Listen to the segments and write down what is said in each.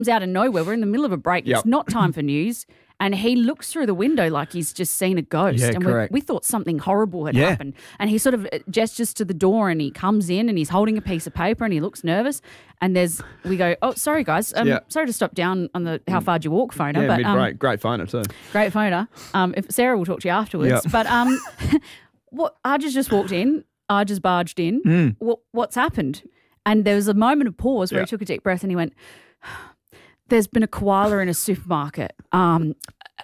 out of nowhere. We're in the middle of a break. Yep. It's not time for news. And he looks through the window like he's just seen a ghost. Yeah, and correct. we thought something horrible had happened. And he sort of gestures to the door and he comes in and he's holding a piece of paper and he looks nervous. And we go, oh, sorry, guys. Sorry to stop down on the how far do you walk phoner. Yeah, but mid-break. Great phoner too. Great phoner. If Sarah will talk to you afterwards. Yep. But Arj has just walked in. Arj has barged in. What's happened? And there was a moment of pause where he took a deep breath and he went, there's been a koala in a supermarket. And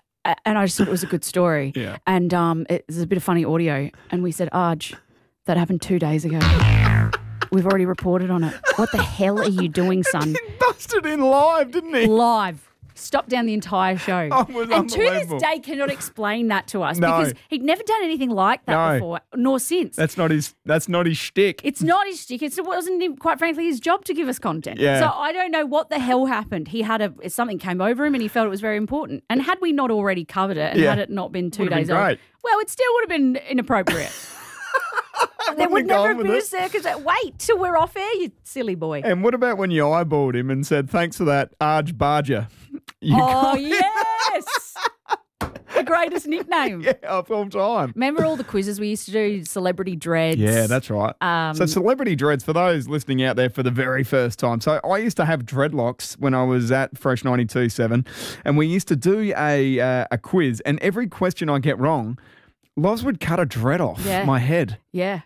I just thought it was a good story. Yeah. And there's a bit of funny audio. And we said, Arj, that happened 2 days ago. We've already reported on it. What the hell are you doing, son? He busted in live, didn't he? Live. Stopped down the entire show. Oh, it was and to unbelievable. this day cannot explain that to us No. because he'd never done anything like that before, nor since. That's not his shtick. It's not his stick. It wasn't, quite frankly, his job to give us content. Yeah. So I don't know what the hell happened. He had something came over him and he felt it was very important. And had we not already covered it and had it not been 2 Would've been days old, great. well, it still would have been inappropriate. There would Wouldn't have never gone have been a with it. circus. Wait till we're off air, you silly boy. And what about when you eyeballed him and said, thanks for that, Arj Barger? Oh, yes. The greatest nickname. Yeah, of all time. Remember all the quizzes we used to do, Celebrity Dreads? Yeah, that's right. So Celebrity Dreads, for those listening out there for the very first time. So I used to have dreadlocks when I was at Fresh 92.7 and we used to do a quiz and every question I get wrong, Loz would cut a dread off my head. Yeah.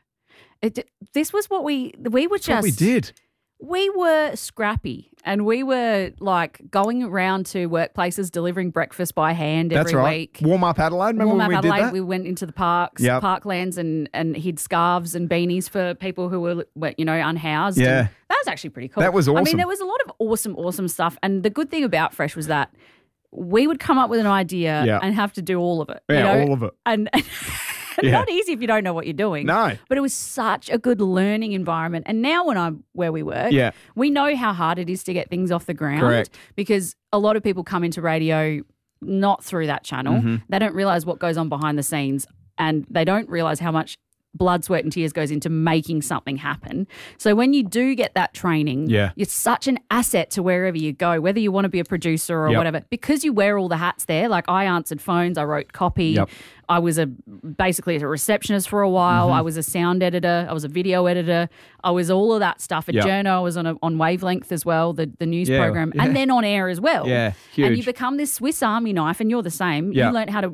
This was what we were That's just... what we did. We were scrappy and we were like going around to workplaces delivering breakfast by hand every That's right. week. Warm Up Adelaide, remember when we did that? We went into the parks, Yep. parklands and hid scarves and beanies for people who were unhoused. Yeah. And that was actually pretty cool. That was I mean, awesome. there was a lot of awesome stuff. And the good thing about Fresh was that we would come up with an idea and have to do all of it. Yeah, all of it. And not easy if you don't know what you're doing. No. But it was such a good learning environment. And now when I'm where we work, we know how hard it is to get things off the ground. Correct. Because a lot of people come into radio not through that channel. Mm-hmm. They don't realise what goes on behind the scenes and they don't realise how much blood, sweat and tears goes into making something happen. So when you do get that training, you're such an asset to wherever you go, whether you want to be a producer or whatever, because you wear all the hats there. Like I answered phones, I wrote copy. I was basically a receptionist for a while. I was a sound editor. I was a video editor. I was all of that stuff. At Journo, I was on Wavelength as well, the news program, and then on air as well. Yeah, huge. And you become this Swiss Army knife, and you're the same. You learn how to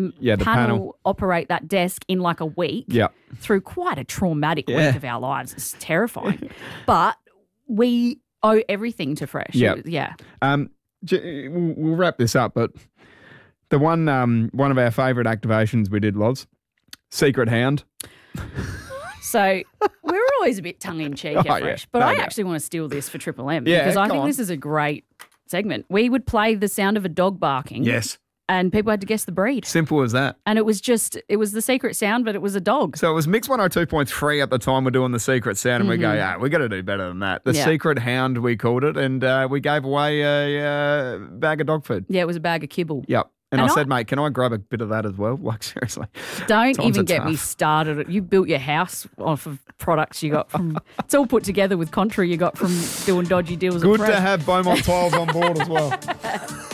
panel operate that desk in like a week through quite a traumatic week of our lives. It's terrifying. But we owe everything to Fresh. Yeah. We'll wrap this up, but the one of our favourite activations we did, Loz, Secret Hound. So we were always a bit tongue-in-cheek at Fresh, but I actually want to steal this for Triple M because I think this is a great segment. We would play the sound of a dog barking. Yes. And people had to guess the breed. Simple as that. And it was the secret sound, but it was a dog. So it was Mix 102.3 at the time we're doing the secret sound and we go, we got to do better than that. The Secret Hound, we called it, and we gave away a bag of dog food. Yeah, it was a bag of kibble. Yep. And I said, mate, can I grab a bit of that as well? Like, seriously. Don't Times even are get tough. me started. You built your house off of products you got from, it's all put together with Contra you got from doing dodgy deals. Good at Fresh. to have Beaumont Tiles on board as well.